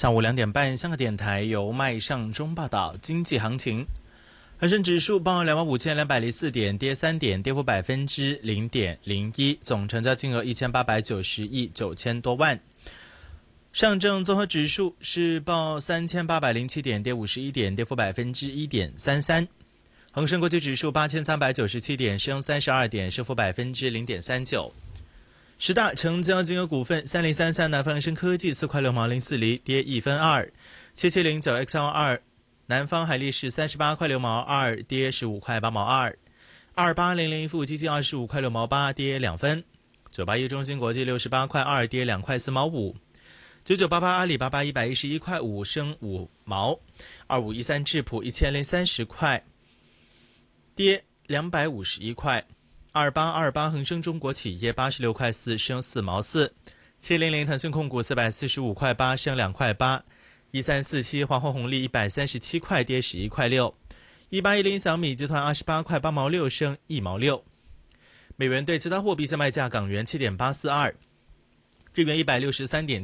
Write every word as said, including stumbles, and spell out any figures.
下午两点半，香港电台由麦尚中报道经济行情。恒生指数报两万五千两百零四点，跌三点，跌幅百分之零点零一，总成交金额一千八百九十亿九千多万。上证综合指数是报三千八百零七点，跌五十一点，跌幅百分之一点三三。恒生国际指数八千三百九十七点，升三十二点，升幅百分之零点三九。十大成交金额股份：三零三三南方恒生科技四块六毛零四厘，跌一分二；七七零九 X L 二南方海力士三十八块六毛二，跌十五块八毛二；二八零零富武基金二十五块六毛八，跌两分；九八一中芯国际六十八块二，跌两块四毛五；九九八八阿里巴巴一百一十一块五，升五毛；二五一三智普一千零三十块，跌两百五十一块。二八二八恒生中国企业八十六块四，升四毛四；七零零腾讯控股四百四十五块八，升两块八；一三四七华虹红利一百三十七块，跌十一块六；一八一零小米集团二十八块八毛六，升一毛六。美元对其他货币现卖价：港元七点八四二，日元一百六十三点